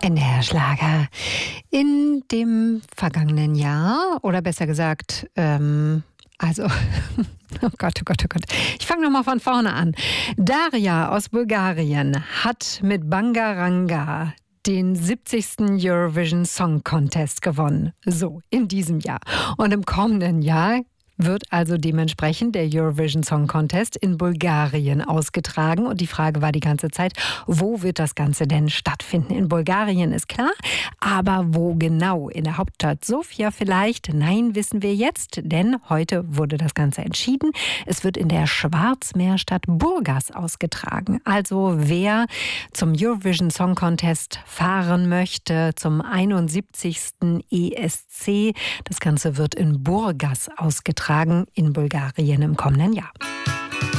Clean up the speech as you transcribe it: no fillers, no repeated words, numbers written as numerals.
NDR-Schlager. In dem vergangenen Jahr, oder besser gesagt, oh Gott, oh Gott, oh Gott. Ich fange nochmal von vorne an. Daria aus Bulgarien hat mit Bangaranga den 70. Eurovision Song Contest gewonnen. So, in diesem Jahr. Und im kommenden Jahr wird also dementsprechend der Eurovision Song Contest in Bulgarien ausgetragen. Und die Frage war die ganze Zeit, wo wird das Ganze denn stattfinden? In Bulgarien ist klar, aber wo genau? In der Hauptstadt Sofia vielleicht? Nein, wissen wir jetzt, denn heute wurde das Ganze entschieden. Es wird in der Schwarzmeerstadt Burgas ausgetragen. Also wer zum Eurovision Song Contest fahren möchte, zum 71. ESC, das Ganze wird in Burgas ausgetragen in Bulgarien im kommenden Jahr.